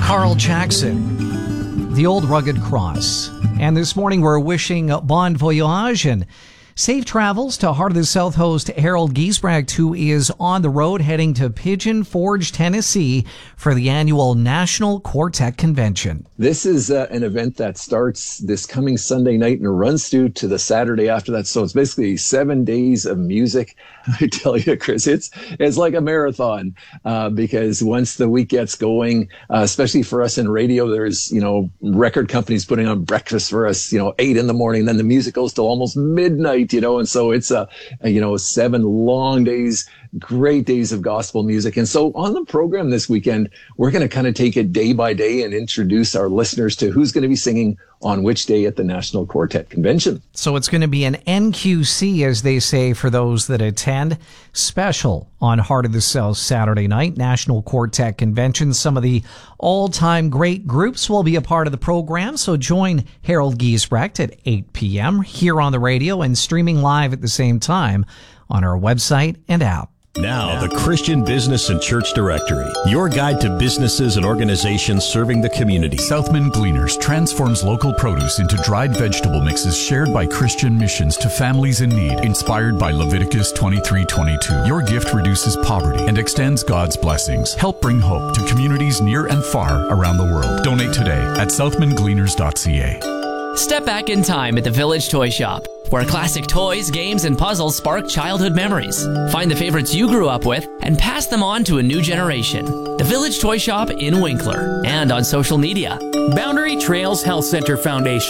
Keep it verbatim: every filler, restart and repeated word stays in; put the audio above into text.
Carl Jackson, The Old Rugged Cross. And this morning we're wishing bon voyage and safe travels to Heart of the South host Harold Giesbrecht, who is on the road heading to Pigeon Forge, Tennessee for the annual National Quartet Convention. This is uh, an event that starts this coming Sunday night and runs through to the Saturday after that. So it's basically seven days of music. I tell you, Chris, it's it's like a marathon uh, because once the week gets going, uh, especially for us in radio, there's, you know, record companies putting on breakfast for us, you know, eight in the morning. Then the music goes till almost midnight, you know, and so it's a, a you know, seven long days, great days of gospel music. And so on the program this weekend, we're going to kind of take it day by day and introduce our listeners to who's going to be singing on which day at the National Quartet Convention. So it's going to be an N Q C, as they say, for those that attend. Special on Heart of the South Saturday night, National Quartet Convention. Some of the all-time great groups will be a part of the program, so join Harold Giesbrecht at eight p.m. here on the radio and streaming live at the same time on our website and app. Now, the Christian Business and Church Directory, your guide to businesses and organizations serving the community. Southman Gleaners transforms local produce into dried vegetable mixes shared by Christian missions to families in need, inspired by Leviticus twenty-three twenty-two. Your gift reduces poverty and extends God's blessings. Help bring hope to communities near and far around the world. Donate today at southman gleaners dot c a. Step back in time at the Village Toy Shop, where classic toys, games, and puzzles spark childhood memories. Find the favorites you grew up with and pass them on to a new generation. The Village Toy Shop in Winkler and on social media. Boundary Trails Health Center Foundation